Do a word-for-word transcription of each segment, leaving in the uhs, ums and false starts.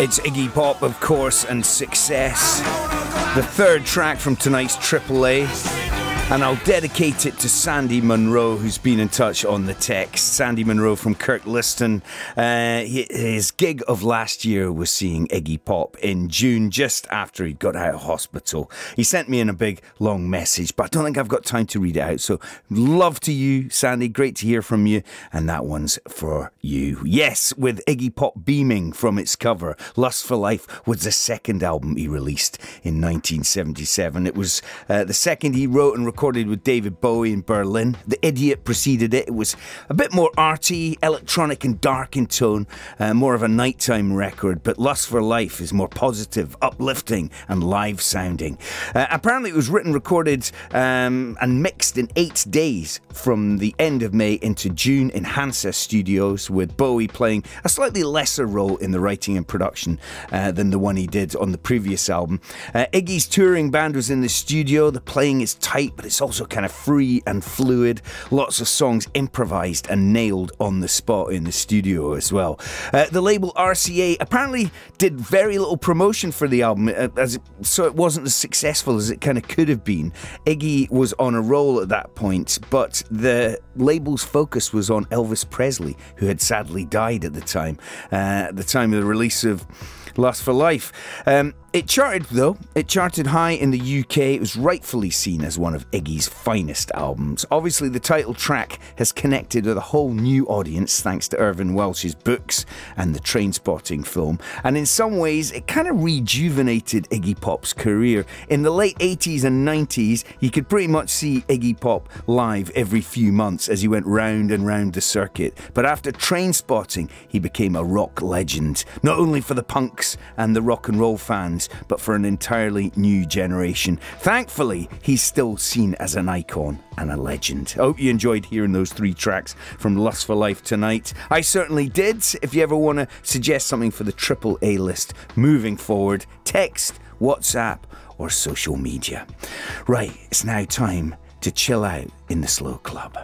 It's Iggy Pop, of course, and Success, the third track from tonight's Triple A. And I'll dedicate it to Sandy Munro, who's been in touch on the text. Sandy Munro from Kirkliston. Uh, his gig of last year was seeing Iggy Pop in June, just after he'd got out of hospital. He sent me in a big, long message, but I don't think I've got time to read it out. So, love to you, Sandy. Great to hear from you. And that one's for you. Yes, with Iggy Pop beaming from its cover. Lust for Life was the second album he released in nineteen seventy-seven. It was uh, the second he wrote and recorded with David Bowie in Berlin. The Idiot preceded it. It was a bit more arty, electronic and dark in tone, uh, more of a nighttime record, but Lust for Life is more positive, uplifting and live sounding. Uh, apparently it was written, recorded um, and mixed in eight days from the end of May into June in Hansa Studios, with Bowie playing a slightly lesser role in the writing and production uh, than the one he did on the previous album. Uh, Iggy's touring band was in the studio. The playing is tight, but it's also kind of free and fluid. Lots of songs improvised and nailed on the spot in the studio as well. Uh, the label R C A apparently did very little promotion for the album, uh, as it, so it wasn't as successful as it kind of could have been. Iggy was on a roll at that point, but the label's focus was on Elvis Presley, who had sadly died at the time, uh, at the time of the release of Lust for Life. Um, it charted, though. It charted high in the U K. It was rightfully seen as one of Iggy's finest albums. Obviously, the title track has connected with a whole new audience thanks to Irvine Welsh's books and the Trainspotting film. And in some ways, it kind of rejuvenated Iggy Pop's career. In the late eighties and nineties, you could pretty much see Iggy Pop live every few months as he went round and round the circuit. But after Trainspotting, he became a rock legend, not only for the punks and the rock and roll fans, but for an entirely new generation. Thankfully, he's still seen as an icon and a legend. I hope you enjoyed hearing those three tracks from Lust for Life tonight. I certainly did. If you ever want to suggest something for the Triple A list moving forward, text, WhatsApp or social media. Right, it's now time to chill out in the Slow Club.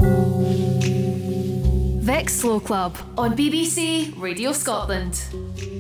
Vex Slow Club on B B C Radio Scotland.